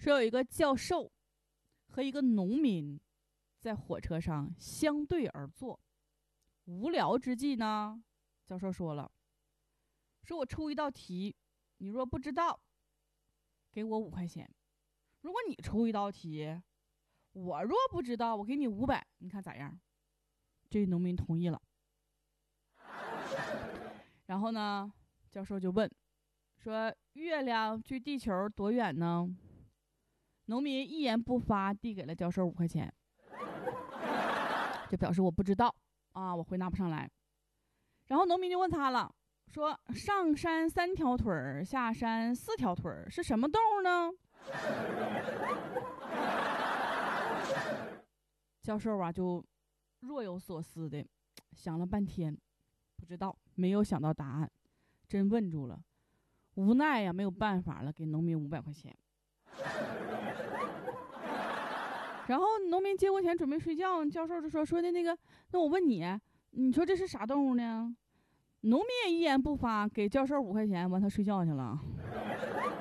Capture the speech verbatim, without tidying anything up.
说有一个教授和一个农民在火车上相对而坐，无聊之际呢，教授说了，说我出一道题，你若不知道，给我五块钱；如果你出一道题，我若不知道，我给你五百，你看咋样？这农民同意了。然后呢，教授就问说：“月亮距地球多远呢？”农民一言不发，递给了教授五块钱，就表示我不知道啊，我回答不上来。然后农民就问他了，说：“上山三条腿儿，下山四条腿儿，是什么动物呢？”教授啊，就若有所思的想了半天，不知道，没有想到答案，真问住了，无奈呀，没有办法了，给农民五百块钱。然后农民接过钱准备睡觉，教授就说说的那个，那我问你，你说这是啥动物呢？农民也一言不发，给教授五块钱，完他睡觉去了。